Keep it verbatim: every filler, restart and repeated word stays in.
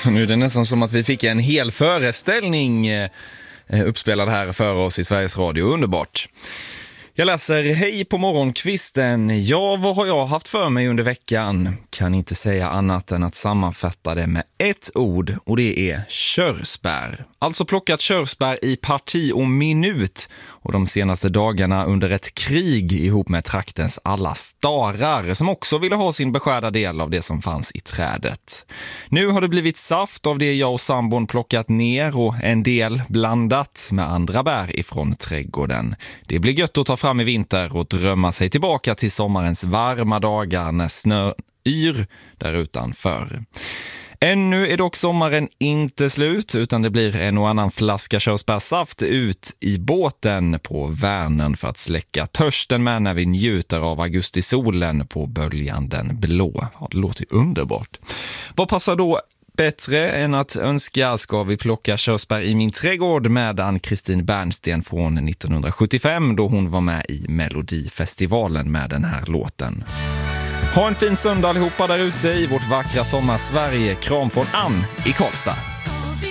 Nu är det nästan som att vi fick en hel föreställning eh, uppspelad här för oss i Sveriges Radio. Underbart. Jag läser hej på morgonkvisten. Ja, vad har jag haft för mig under veckan? Kan inte säga annat än att sammanfatta det med ett ord, och det är körsbär. Alltså plockat körsbär i parti och minut, och de senaste dagarna under ett krig ihop med traktens alla starar som också ville ha sin beskärda del av det som fanns i trädet. Nu har det blivit saft av det jag och sambon plockat ner och en del blandat med andra bär ifrån trädgården. Det blir gött att ta fram i vinter och drömma sig tillbaka till sommarens varma dagar när snö yr där utanför. Ännu är dock sommaren inte slut, utan det blir en och annan flaska körsbärsaft ut i båten på Vänern för att släcka törsten med när vi njuter av augustisolen på böljanden blå. Ja, det låter ju underbart. Vad passar då bättre än att önska ska vi plocka körsbär i min trädgård med Ann-Kristin Bernsten från nittonhundrasjuttiofem, då hon var med i Melodifestivalen med den här låten. Ha en fin söndag allihopa där ute i vårt vackra sommarsverige. Kram från Ann i Karlstad.